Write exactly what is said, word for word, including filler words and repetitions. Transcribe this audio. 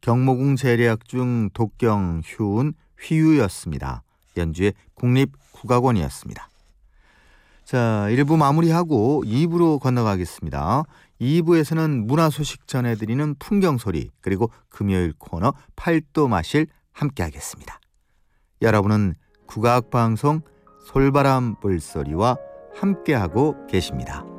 경모궁 재래악 중 독경, 효운, 휘유였습니다. 연주의 국립국악원이었습니다. 자, 일 부 마무리하고 이 부로 건너가겠습니다. 이 부에서는 문화 소식 전해드리는 풍경소리, 그리고 금요일 코너 팔도 마실 함께하겠습니다. 여러분은 국악방송 솔바람 불소리와 함께하고 계십니다.